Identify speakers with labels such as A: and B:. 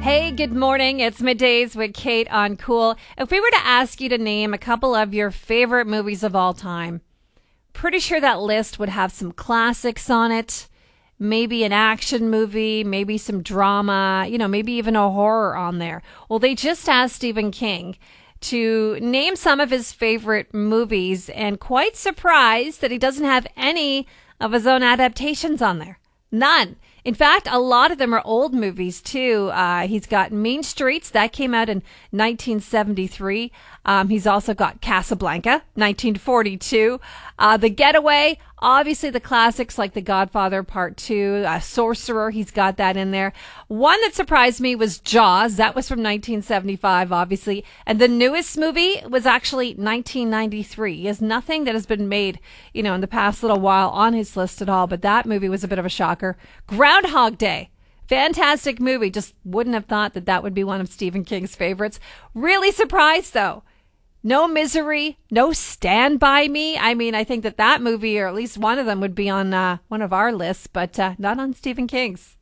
A: Hey, good morning. It's Middays with Kate on Cool. If we were to ask you to name a couple of your favorite movies of all time, pretty sure that list would have some classics on it, maybe an action movie, maybe some drama, maybe even a horror on there. Well, they just asked Stephen King to name some of his favorite movies, and quite surprised that he doesn't have any of his own adaptations on there. None. In fact, a lot of them are old movies, too. He's got Mean Streets. That came out in 1973. He's also got Casablanca, 1942. The Getaway, obviously the classics like The Godfather Part 2, Sorcerer, he's got that in there. One that surprised me was Jaws. That was from 1975, obviously. And the newest movie was actually 1993. He has nothing that has been made, in the past little while on his list at all, but that movie was a bit of a shocker. Groundhog Day. Fantastic movie. Just wouldn't have thought that that would be one of Stephen King's favorites. Really surprised, though. No Misery, no Stand By Me. I think that movie, or at least one of them, would be on one of our lists, but not on Stephen King's.